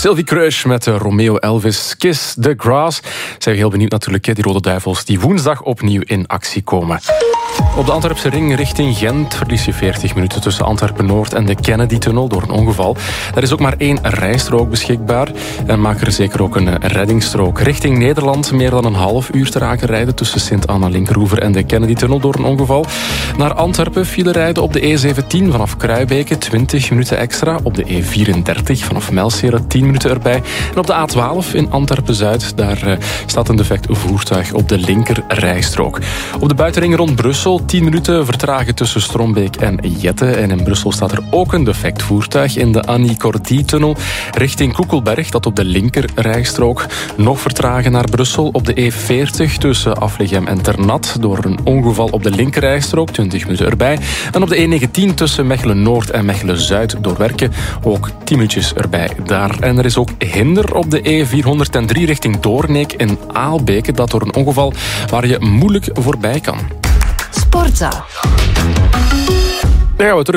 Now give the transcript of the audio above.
Sylvie Crush met Romeo Elvis, Kiss the Grass. Zijn we heel benieuwd natuurlijk, die Rode Duivels die woensdag opnieuw in actie komen. Op de Antwerpse ring richting Gent verlies je 40 minuten tussen Antwerpen-Noord en de Kennedy-tunnel door een ongeval. Er is ook maar 1 rijstrook beschikbaar en maak er zeker ook een reddingsstrook. Richting Nederland meer dan een half uur te raken rijden tussen Sint-Anna-Linkeroever en de Kennedy-tunnel door een ongeval. Naar Antwerpen file rijden op de E17 vanaf Kruibeke 20 minuten extra. Op de E34 vanaf Melcere 10 minuten erbij. En op de A12 in Antwerpen-Zuid, daar staat een defect voertuig op de linker rijstrook. Op de buitenring rond Brussel 10 minuten vertragen tussen Strombeek en Jette. En in Brussel staat er ook een defect voertuig in de Annie Cordy-tunnel richting Koekelberg, dat op de linker rijstrook. Nog vertragen naar Brussel op de E40 tussen Aflegem en Ternat door een ongeval op de linker rijstrook, 20 minuten erbij. En op de E19 tussen Mechelen-Noord en Mechelen-Zuid door Werken ook 10 minuutjes erbij daar. En er is ook hinder op de E403 richting Doorneek in Aalbeke, dat door een ongeval waar je moeilijk voorbij kan. Sportza. Dan gaan we terug